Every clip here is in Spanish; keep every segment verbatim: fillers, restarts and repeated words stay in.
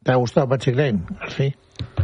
¿Te ha gustado Patsy Cline? Sí.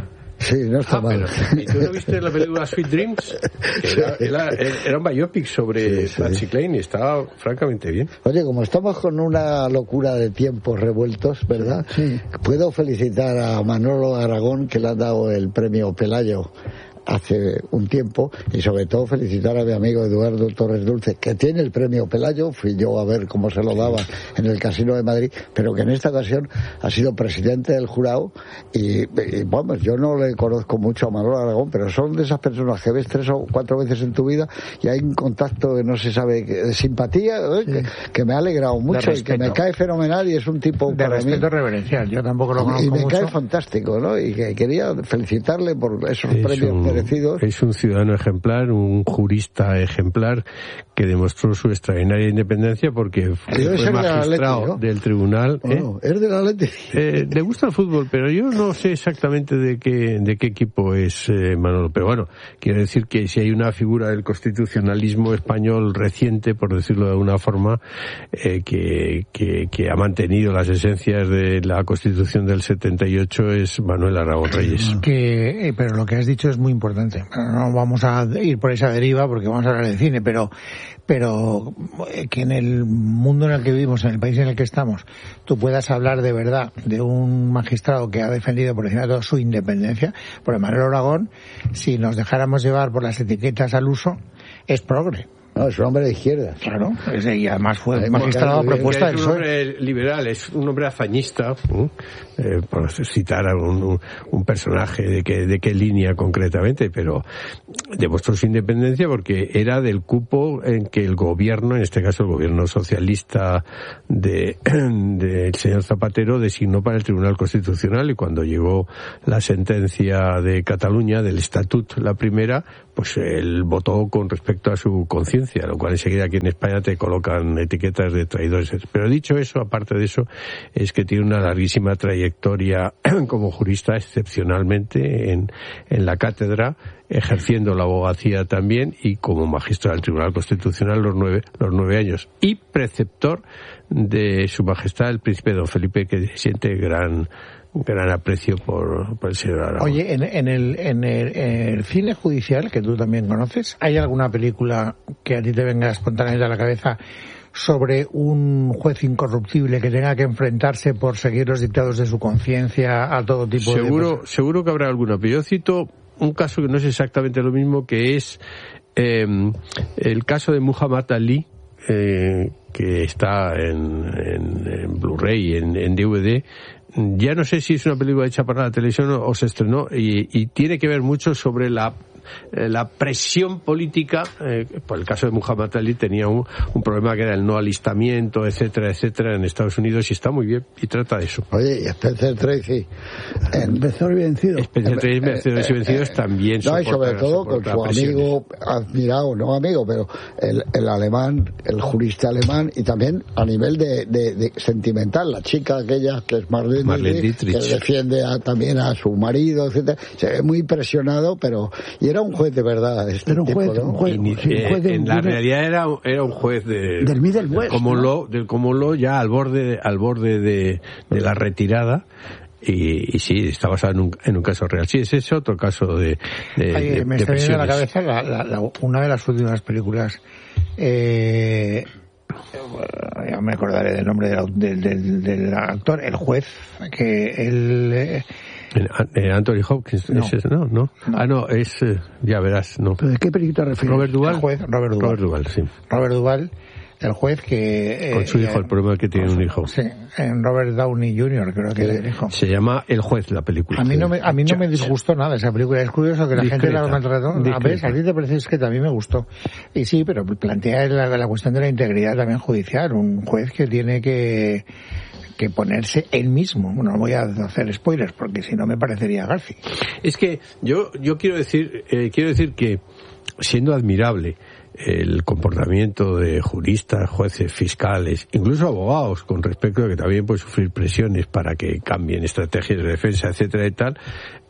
Sí, no está ah, mal. Pero, ¿y tú no viste la película Sweet Dreams? Era, era, era un biopic sobre sí, sí. Patsy Cline y estaba francamente bien. Oye, como estamos con una locura de tiempos revueltos, ¿verdad? Sí. Puedo felicitar a Manolo Aragón, que le han dado el premio Pelayo hace un tiempo, y sobre todo felicitar a mi amigo Eduardo Torres Dulce, que tiene el premio Pelayo. Fui yo a ver cómo se lo daba en el Casino de Madrid, pero que en esta ocasión ha sido presidente del jurado y, y vamos, yo no le conozco mucho a Manolo Aragón, pero son de esas personas que ves tres o cuatro veces en tu vida y hay un contacto que no se sabe, de simpatía, ¿eh? sí. que, que me ha alegrado mucho y que me cae fenomenal, y es un tipo de respeto mí, reverencial. Yo tampoco lo conozco y me mucho. cae fantástico, ¿no? Y que quería felicitarle por esos es premios un... Es un ciudadano ejemplar, un jurista ejemplar que demostró su extraordinaria independencia porque fue, fue magistrado de Atleti, ¿no? del tribunal. ¿Eh? No, es del Atleti. Eh, le gusta el fútbol, pero yo no sé exactamente de qué de qué equipo es eh, Manolo. Pero bueno, quiero decir que si hay una figura del constitucionalismo español reciente, por decirlo de alguna forma, eh, que, que, que ha mantenido las esencias de la Constitución del setenta y ocho, es Manuel Aragón Reyes. Que, eh, pero lo que has dicho es muy importante. No vamos a ir por esa deriva porque vamos a hablar de cine, pero pero que en el mundo en el que vivimos, en el país en el que estamos, tú puedas hablar de verdad de un magistrado que ha defendido por encima de todo su independencia. Por Manuel Aragón, si nos dejáramos llevar por las etiquetas al uso, es progre. No, es un hombre de izquierda. Claro, y además fue el magistrado a propuesta del P S O E. Es un hombre liberal, es un hombre hazañista, ¿eh? Eh, por citar a un, un, un personaje de qué, de qué línea concretamente, pero demostró su independencia porque era del cupo en que el gobierno, en este caso el gobierno socialista de del señor Zapatero, designó para el Tribunal Constitucional, y cuando llegó la sentencia de Cataluña, del Estatut, la primera, pues él votó con respecto a su conciencia, lo cual enseguida aquí en España te colocan etiquetas de traidores. Pero dicho eso, aparte de eso, es que tiene una larguísima trayectoria como jurista, excepcionalmente en, en la cátedra, ejerciendo la abogacía también, y como magistrado del Tribunal Constitucional los nueve, los nueve años, y preceptor de Su Majestad el Príncipe Don Felipe, que siente gran gran aprecio por, por el señor Aragón. Oye, en, en, el, en, el, en el cine judicial, que tú también conoces, ¿hay alguna película que a ti te venga espontáneamente a la cabeza sobre un juez incorruptible que tenga que enfrentarse por seguir los dictados de su conciencia a todo tipo seguro, de... Seguro que habrá alguna, pero yo cito un caso que no es exactamente lo mismo, que es eh, el caso de Muhammad Ali, eh, que está en, en, en Blu-ray, en, en D V D. Ya no sé si es una película hecha para la televisión o, o se estrenó, y, y tiene que ver mucho sobre la eh, la presión política. Eh, por el caso de Muhammad Ali tenía un, un problema que era el no alistamiento, etcétera, etcétera, en Estados Unidos, y está muy bien, y trata de eso. Oye, y Spencer Tracy, en Vencedores y Vencidos. Spencer Tracy, Vencedores y Vencidos también. No, y sobre todo con su amigo admirado, no amigo, pero el, el alemán, el jurista alemán, y también a nivel de, de, de sentimental, la chica aquella que es Marlene, Marlene Dietrich, que defiende a, también a su marido, etcétera. Se ve muy impresionado, pero y era un juez de verdad. Este era un tipo, juez, ¿no? un juez, y, sí, un juez eh, de, en la de, realidad era era un juez de, del Middle West, como ¿no? lo del como lo ya al borde al borde de, de la retirada. Y, y sí, está basado en un, en un caso real. Sí, ese es otro caso de, de, Ay, de me de está viniendo a la presiones. cabeza la, la, la, una de las últimas películas, eh, ya me acordaré del nombre del, del, del, del actor, el juez, que él... Eh, Eh, Anthony Hopkins, no. ¿es ese? No, no, no. Ah, no, es, eh, ya verás, no. ¿Pero de qué película te refieres? Robert Duvall. El juez, Robert Duvall. Robert Duvall, sí. Robert Duvall, el juez que... Eh, Con su hijo, eh, el problema es que tiene un hijo. Sí, en Robert Downey junior creo que era el hijo. Se llama El Juez, la película. A mí no me, a mí no me disgustó nada esa película. Es curioso que la Discreta, gente la maltrató. A ver, a ti te parece que también me gustó. Y sí, pero plantea la, la cuestión de la integridad también judicial. Un juez que tiene que... que ponerse él mismo. Bueno, no voy a hacer spoilers porque si no me parecería Garci. Es que yo yo quiero decir eh, quiero decir que siendo admirable el comportamiento de juristas, jueces, fiscales, incluso abogados, con respecto a que también pueden sufrir presiones para que cambien estrategias de defensa, etcétera y tal,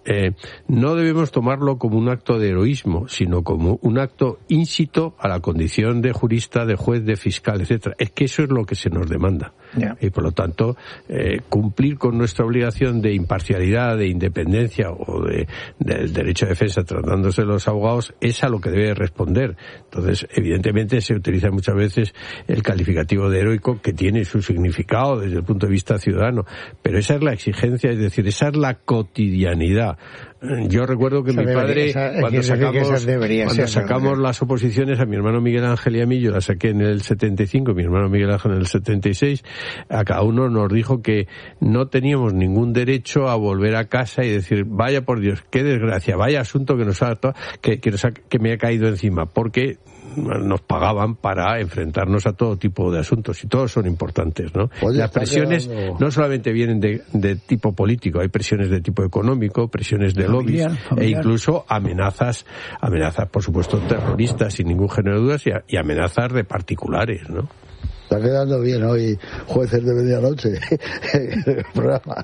eh, no debemos tomarlo como un acto de heroísmo, sino como un acto íncito a la condición de jurista, de juez, de fiscal, etcétera. Es que eso es lo que se nos demanda. Yeah. Y por lo tanto, eh, cumplir con nuestra obligación de imparcialidad, de independencia o de, del derecho a defensa tratándose de los abogados es a lo que debe responder. Entonces, evidentemente se utiliza muchas veces el calificativo de heroico, que tiene su significado desde el punto de vista ciudadano, pero esa es la exigencia, es decir, esa es la cotidianidad. Yo recuerdo que esa mi padre, debería, esa, cuando sacamos, cuando sacamos las oposiciones a mi hermano Miguel Ángel y a mí, yo las saqué en el setenta y cinco, mi hermano Miguel Ángel en el setenta y seis, a cada uno nos dijo que no teníamos ningún derecho a volver a casa y decir, vaya por Dios, qué desgracia, vaya asunto que nos ha, que, que, nos ha, que me ha caído encima, porque nos pagaban para enfrentarnos a todo tipo de asuntos y todos son importantes, ¿no? Oye, las presiones quedando... no solamente vienen de, de tipo político, hay presiones de tipo económico, presiones de lobbies e incluso amenazas, amenazas por supuesto terroristas sin ningún género de dudas y, y amenazas de particulares, ¿no? Está quedando bien hoy, Jueces de Medianoche, el programa.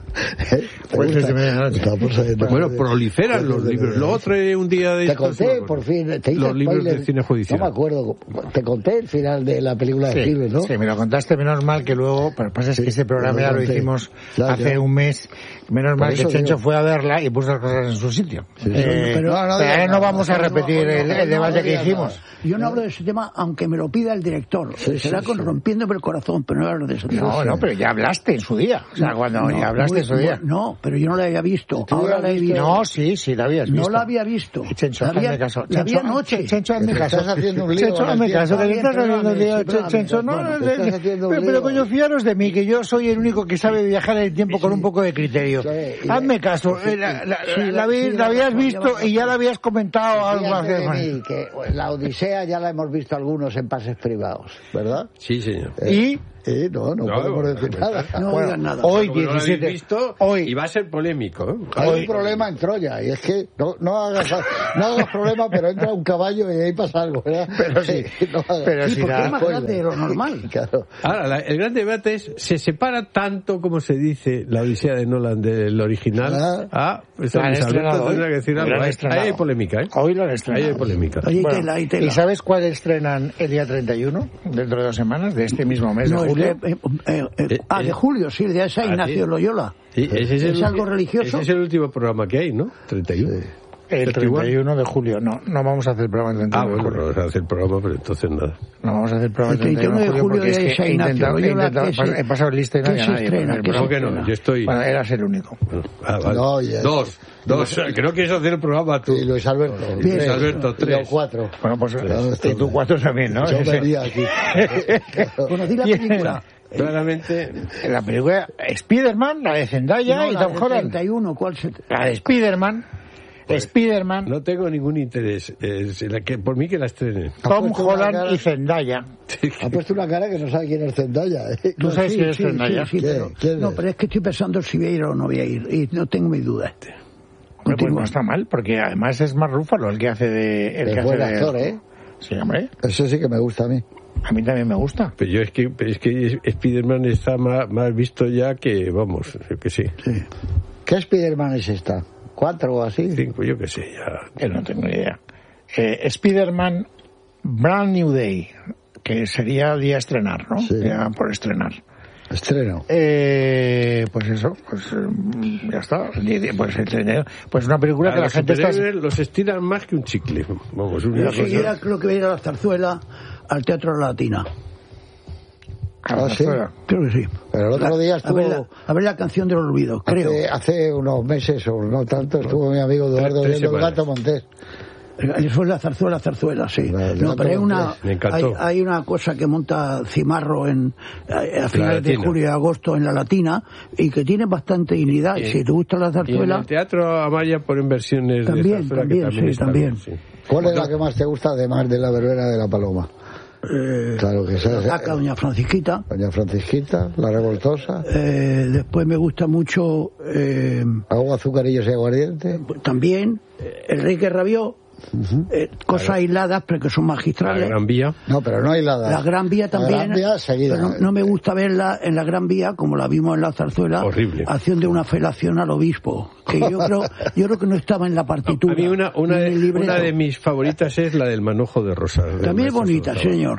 Jueces de Medianoche. Bueno, proliferan los libros. Luego trae un día de... Te conté, por fin, te hice los libros de cine judicial. No me acuerdo, te conté el final de la película de Gil, ¿no? Sí, me lo contaste, menos mal que luego, pero lo que pasa es que ese programa ya lo hicimos claro, hace ya. un mes, menos mal que Chencho fue a verla y puso las cosas en su sitio. Sí, sí. Eh, pero no, no, pero no, no vamos a repetir no, el, el debate no, que hicimos. Yo no hablo de ese tema, aunque me lo pida el director. Sí, Será sí, con sí. rompiéndome el corazón, pero no hablo de ese tema. No, no, pero ya hablaste en su día. O sea, cuando no, ya hablaste muy, en su día. No, pero yo no la había visto. Ahora la he visto. No, sí, sí, la habías visto. No la había visto. Chencho, hazme caso. La había anoche. Chencho, hazme caso. Estás haciendo un lío. Chencho, hazme caso. Que estás haciendo un lío. Chencho, no, pero coño, fiaros de mí, que yo soy el único que sabe viajar en el tiempo con un poco de criterio. Hazme caso. La habías visto y ya la habías comentado algo hace. Que la Odisea ya la hemos visto algunos en pases privados, ¿verdad? Sí, señor. ¿Y? Eh, no, no, no podemos decir no, nada. No bueno, digan nada. Hoy no diecisiete. Lo visto hoy y va a ser polémico. ¿eh? Hay hoy, un problema en Troya y es que no, no hagas no hagas problema, pero entra un caballo y ahí pasa algo, ¿verdad? Pero sí, no hagas, pero sí, si porque es más grande de lo normal. Claro. Ahora, la, el gran debate es, ¿se separa tanto como se dice la Odisea de Nolan del original? Ah, ah pues Luis Alberto tendrá que decir algo. Ahí, ahí hay polémica, ¿eh? Hoy lo han estrenado. Ahí hay polémica. Oye, bueno, tela, y, tela. ¿Y sabes cuál estrenan el día treinta y uno? Dentro de dos semanas, de este mismo mes no, de julio. Eh, eh, Eh, eh, ah, de julio, sí, de esa Ignacio Loyola. Sí, ese es, ¿Es el, algo religioso? Ese es el último programa que hay, ¿no? treinta y uno. Sí. El treinta y uno de julio. No, no vamos a hacer el programa el treinta y uno ah, bueno, de julio. no vamos a hacer el programa, pero entonces nada. No vamos a hacer el programa el treinta y uno de julio, julio porque es que he intentado, he, intentado, se, he pasado lista y no había nadie. Estrena, ¿Cómo que no? Yo estoy... Bueno, eras el único. Bueno, ah, vale. No, ya, dos. Dos. Que no quieres hacer el programa tú. Sí, Luis Alberto. Bien. Luis Alberto, tres. Yo cuatro. Bueno, pues tres. Y tú cuatro también, ¿no? Yo venía aquí. Bueno, di la película. Claramente la película Spider-Man, la de Zendaya no, y Tom Holland. treinta y uno, ¿cuál se... La de Spider-Man. Pues, Spider-Man. No tengo ningún interés. Es la que, por mí que la estrenen. Tom Holland cara, y Zendaya. Ha puesto una cara que no sabe quién es Zendaya. ¿eh? ¿Tú sabes sí, quién es sí, Zendaya? Sí, sí, pero, ¿Quién no, es? Pero es que estoy pensando si voy a ir o no voy a ir. Y no tengo mi duda. Hombre, pues no está mal, porque además es Mark Ruffalo el que hace de... El es que buen hace actor, de... ¿eh? Sí, hombre. Eso sí que me gusta a mí. A mí también me gusta. Pero yo es que, es que Spider-Man está más, más visto ya que, vamos, yo que sí. sí. ¿Qué Spider-Man es esta? ¿Cuatro o así? Cinco, yo que sé, ya. Yo no tengo ni idea. Eh, Spider-Man Brand New Day, que sería el día a estrenar, ¿no? Sí. Ya por estrenar. Estreno. Eh, pues eso, pues ya está. Pues, pues una película a que la gente está... Los estiran más que un chicle. Vamos, una Yo seguida creo que voy a ir a la Zarzuela, al Teatro Latina. Ah, ¿sí? Creo que sí. Pero el otro día estuvo... A ver la, a ver la canción del olvido, creo. Hace, hace unos meses, o no tanto, estuvo mi amigo Eduardo viendo El Gato Montés. Eso es la zarzuela, zarzuela, sí. Vale, no, pero hay una, hay, hay una cosa que monta Cimarro en, a, a finales de julio y agosto en la Latina y que tiene bastante dignidad. Y, si te gusta la zarzuela... Y en el Teatro Amaya ponen versiones también, de zarzuela también, que también sí, también. Sí. ¿Cuál es la que más te gusta, además de la verbena de la Paloma? Eh, claro que sabes. Acá Doña Francisquita. Doña Francisquita, La Revoltosa. Eh, después me gusta mucho... Eh, Agua, azucarillos y aguardiente. También, El Rey que rabió. Uh-huh. Eh, cosas claro. aisladas, pero que son magistrales. La Gran Vía. No, pero no aisladas. La Gran Vía también. La Gran Vía seguida. Pero no, no me gusta verla en la Gran Vía, como la vimos en la zarzuela. Horrible. Haciendo una felación al obispo. Que yo creo, yo creo que no estaba en la partitura. A mí una, una, de, una de mis favoritas es la del Manojo de Rosas. También es bonita, señor.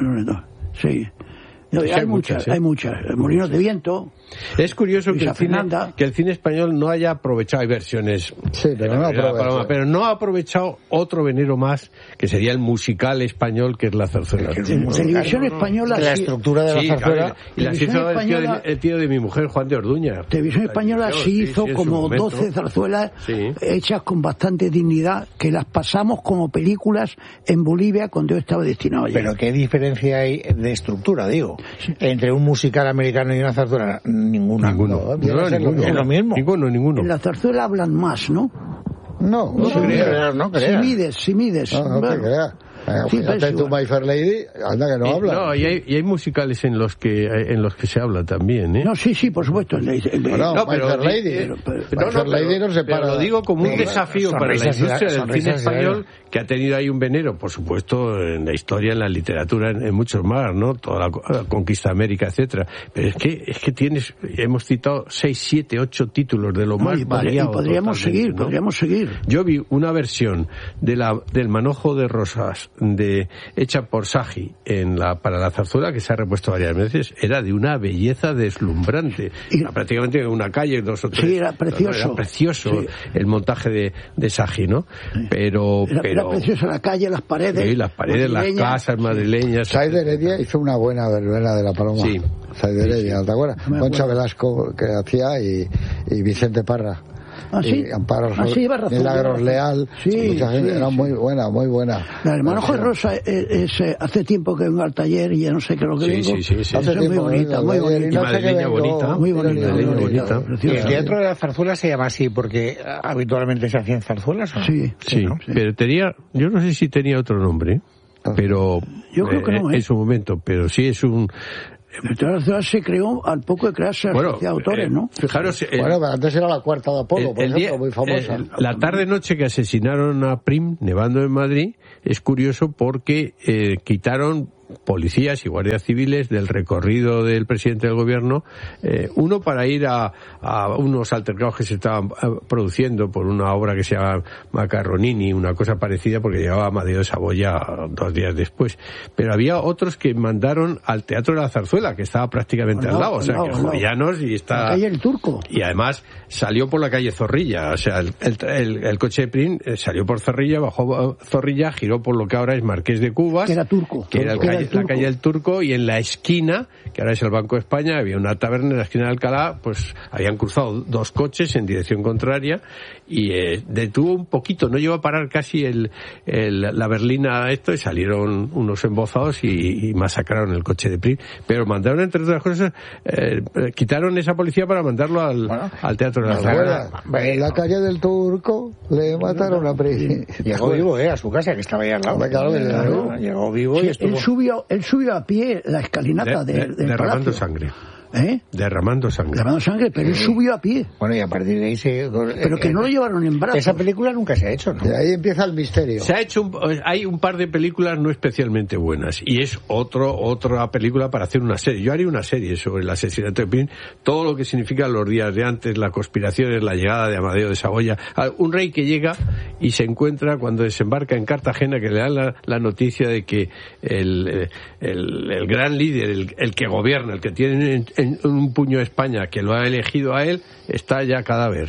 Sí. No, hay, hay muchas, muchas ¿eh? hay muchas. Molinos de Viento. Es curioso que el, cine, que el cine español no haya aprovechado, hay versiones, sí, pero, no Paloma, pero no ha aprovechado otro veneno más, que sería el musical español, que es la zarzuela. La televisión española, la estructura de la sí, zarzuela. Y la hizo el tío, de, el tío de mi mujer, Juan de Orduña. Televisión española sí hizo sí, sí, como doce zarzuelas sí. hechas con bastante dignidad, que las pasamos como películas en Bolivia cuando yo estaba destinado allí. Pero ¿qué diferencia hay de estructura, digo, sí. entre un musical americano y una zarzuela? Ninguna. Ninguno. No, no, ninguno. Es lo mismo. Ninguno, ninguno. En la zarzuela hablan más, ¿no? No, no, no creas, no creas. Si mides, si mides. No, no bueno. te creas. Sí, fíjate tú, My Fair Lady, anda que no y, habla. No, y hay, y hay musicales en los que en los que se habla también, ¿eh? No, sí, sí, por supuesto. El, el, no, no, My Fair Lady. Pero, pero, no, no, Lady no se para. Pero lo digo como un desafío para la industria del cine español, que ha tenido ahí un veneno, por supuesto, en la historia, en la literatura, en, en muchos más, ¿no? Toda la, la conquista de América, etcétera. Pero es que es que tienes, hemos citado seis, siete, ocho títulos de lo no, más y variado. Y podríamos seguir, ¿no? podríamos seguir. Yo vi una versión de la del Manojo de Rosas de hecha por Sagi en la, para la zarzuela, que se ha repuesto varias veces, era de una belleza deslumbrante. Y, era prácticamente una calle, dos o tres. Sí, era precioso. Era precioso sí. el montaje de, de Sagi, ¿no? Sí. Pero, era, pero... Era precioso la calle, las paredes. Sí, las paredes, las casas madrileñas. Saiz de Heredia hizo una buena verbena de la Paloma. Sí. Saiz de Heredia, ¿te acuerdas? Concha Velasco, que hacía, y, y Vicente Parra. ¿Ah, sí? Y Amparo ah, sí, razón, Milagros Leal, sí, mucha gente, sí, era sí. muy buena, muy buena. La del Manojo de Rosa es, es, es, hace tiempo que vengo al taller y ya no sé qué es lo que sí, vengo. Sí, sí, sí. Hace es muy bonita, muy bonita. Y madrileña bonita. Muy bonita, muy bonita. ¿Y el teatro de la zarzuela se llama así porque habitualmente se hacían zarzuelas? ¿O no? Sí, sí, ¿no? sí. Pero tenía, yo no sé si tenía otro nombre, pero yo creo que no, ¿eh? en su momento, pero sí es un... El teatro se creó al poco de crearse bueno, la sociedad de autores, ¿no? Fijaros, el, bueno, pero antes era la Cuarta de Apolo, el, por el ejemplo, día, muy famosa. El, la tarde-noche que asesinaron a Prim, nevando en Madrid, es curioso porque eh, quitaron policías y guardias civiles del recorrido del presidente del gobierno, eh, uno para ir a, a unos altercados que se estaban produciendo por una obra que se llama Macarronini, una cosa parecida porque llegaba Amadeo de Saboya dos días después, pero había otros que mandaron al Teatro de la Zarzuela, que estaba prácticamente no, al lado, o sea, no, que no. Jovellanos y está... La calle El Turco. Y además salió por la calle Zorrilla, o sea, el, el, el coche de Prim salió por Zorrilla, bajó Zorrilla, giró por lo que ahora es Marqués de Cubas, que era Turco, que era el calle, la calle El Turco, y en la esquina, que ahora es el Banco de España, había una taberna en la esquina de Alcalá, pues habían cruzado dos coches en dirección contraria y eh, detuvo un poquito, no llegó a parar casi el, el la berlina esto, y salieron unos embozados y, y masacraron el coche de Prim, pero mandaron, entre otras cosas, eh, quitaron esa policía para mandarlo al, bueno, al Teatro de la Zarzuela. En la calle del Turco le mataron a Prim. Llegó vivo, eh, a su casa, que estaba ahí al lado. Claro, llegó, llegó vivo sí, y estuvo... Él subió, él subió a pie la escalinata de, de, de, del derramando palacio. sangre. ¿Eh? Derramando sangre. Derramando sangre, pero él subió a pie. Bueno, y a partir de ahí se... Pero que no lo llevaron en brazos. Esa película nunca se ha hecho, ¿no? De ahí empieza el misterio. Se ha hecho un, hay un par de películas no especialmente buenas, y es otro otra película para hacer una serie. Yo haría una serie sobre el asesinato de Prim, todo lo que significa los días de antes, las conspiraciones, la llegada de Amadeo de Saboya, un rey que llega y se encuentra cuando desembarca en Cartagena, que le dan la, la noticia de que el, el, el gran líder, el, el que gobierna, el que tiene en, en un puño España, que lo ha elegido a él, está ya cadáver.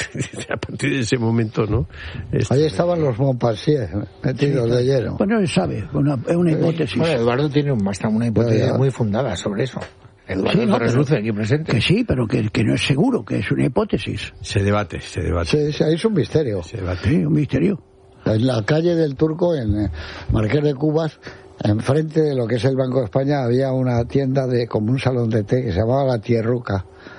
A partir de ese momento, ¿no? Este... Ahí estaban los Montpensier metidos sí, de lleno. Pues no se sabe, una, es una hipótesis. Bueno, Eduardo tiene un, hasta una hipótesis bueno, muy fundada sobre eso. Eduardo sí, no, Torres Luce, aquí presente. Que sí, pero que, que no es seguro, que es una hipótesis. Se debate, se debate. Sí, sí, es un misterio. Se debate. Sí, un misterio. En la calle del Turco, en Marqués de Cubas, enfrente de lo que es el Banco de España, había una tienda de como un salón de té que se llamaba La Tierruca,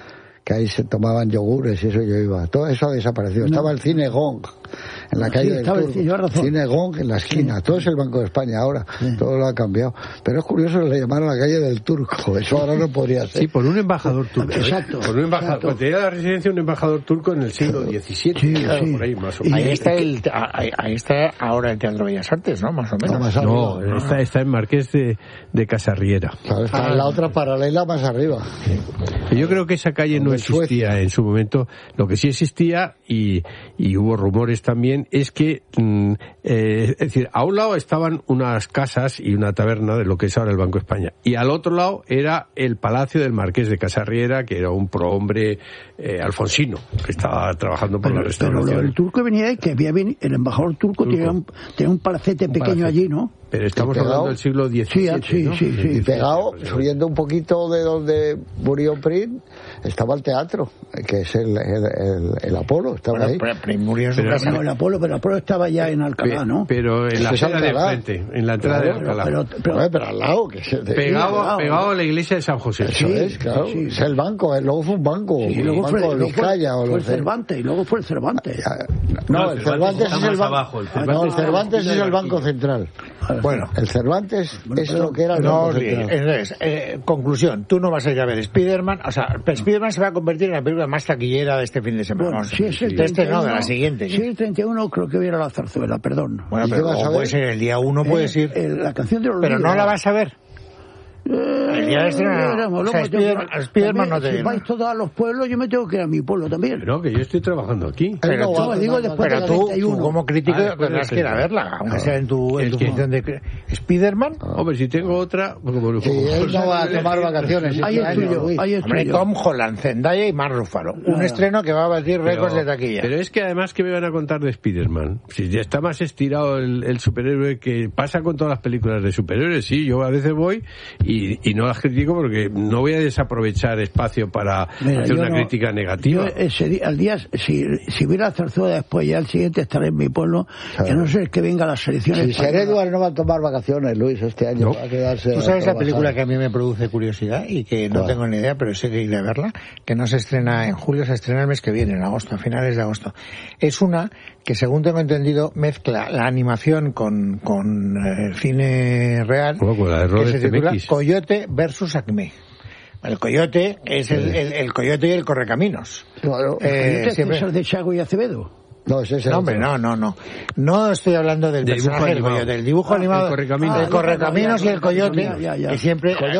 que ahí se tomaban yogures y eso yo iba. Todo eso ha desaparecido. No. Estaba el Cine Gong en la calle sí, del Turco. El Cine Gong en la esquina. Sí. Todo es el Banco de España ahora. Sí. Todo lo ha cambiado. Pero es curioso que le llamaron la calle del Turco. Eso ahora no podría ser. Sí, por un embajador turco. Exacto. Por un embajador. Cuando tenía la residencia un embajador turco en el siglo diecisiete. Sí, claro, sí. Por ahí, más o menos. Ahí está, el, ahí, ahí está ahora el Teatro Bellas Artes, ¿no? Más o menos. No, más no, no. Está, está en Marqués de, de Casarriera. Claro, está ah, en la otra paralela más arriba. Sí. Yo creo que esa calle no existía Suecia. En su momento. Lo que sí existía, y, y hubo rumores también, es que, mm, eh, es decir, a un lado estaban unas casas y una taberna de lo que es ahora el Banco de España, y al otro lado era el Palacio del Marqués de Casarriera, que era un prohombre eh, alfonsino, que estaba trabajando por pero, la restauración. Pero el turco venía y que había venido, el embajador turco, turco. Tenía, un, tenía un palacete un pequeño palacete. allí, ¿no? Pero estamos pegado, hablando del siglo diecisiete, sí, ¿no? sí, sí, sí. Y pegado, subiendo un poquito de donde murió Prim, estaba el teatro, que es el, el, el, el Apolo, estaba bueno, ahí. Prim murió en su casa. No, el Apolo, pero el Apolo estaba ya en Alcalá, ¿no? Pero en la entrada de frente, en la entrada claro, de Alcalá. Pero, pero, pero, pero al lado, que se pegado, pegado, pegado a la iglesia de San José. Eso sí, es, claro. Sí, es el banco, luego fue un banco, sí, luego fue, banco de Vizcaya. Fue, o fue el Cervantes, y luego fue el Cervantes. No, no, el Cervantes, Cervantes es el banco. El Cervantes, no, el Cervantes es el Banco Central. Bueno, el Cervantes bueno, es lo que era el no, Banco Central. Entonces, eh, conclusión, tú no vas a ir a ver Spiderman, o sea, Spiderman se va a convertir en la película más taquillera de este fin de semana. Bueno, si es el de este no, de la siguiente. Si es el treinta y uno, creo que voy a ir a la Zarzuela, perdón. Bueno, pero vas a puede ser el día uno, puedes ir. Eh, la canción de los Pero no la vas a ver. Eh, el día de estreno no. O sea, Spiderman, Spiderman no te... Si vais todos a los pueblos, yo me tengo que ir a mi pueblo también. Pero que yo estoy trabajando aquí. Pero, no, tú, digo después pero de tú, tú, como crítico, ah, tendrás que ir a verla, aunque no. sea en tu, en tu función de... ¿Spiderman? Oh. Hombre, si tengo otra... Como, como, sí, como, él no va a tomar vacaciones. Ahí es tuyo, ahí es tuyo. Tom Holland, Zendaya y Mark Ruffalo. Un estreno que va a batir récords de taquilla. Pero es que además, ¿qué me van a contar de Spiderman? Si ya está más estirado el, el superhéroe, que pasa con todas las películas de superhéroes. Sí, yo a veces voy y, y no las critico porque no voy a desaprovechar espacio para Mira, hacer una no, crítica negativa. Yo ese día, al día, si, si hubiera Zarzuela después, ya al siguiente estaré en mi pueblo, claro. Que no sé que venga las selecciones. Si Ser Eduard no va a tomar vacaciones, Luis, este año. ¿No? Va a quedarse. ¿Tú sabes la película que a mí me produce curiosidad y que no ¿Cuál? tengo ni idea, pero sé que iré a verla? Que no se estrena en julio, se estrena el mes que viene, en agosto, a finales de agosto. Es una que, según tengo entendido, mezcla la animación con, con el cine real, ¿Cómo? La de que se titula Coyote versus Acme. El coyote es el, el, el coyote y el correcaminos. Claro, el eh, coyote siempre... es el de Chago y Acevedo. No, ese es el no, hombre, no, no, no. No estoy hablando del de personaje del coyote, del dibujo ah, animado. El correcaminos. Ah, el correcaminos y el coyote, ya, ya, ya. que siempre...